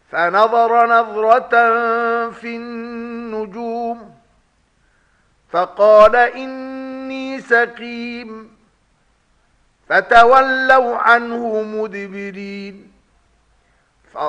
فنظر نظرة في النجوم فقال إني سقيم فتولوا عنه مدبرين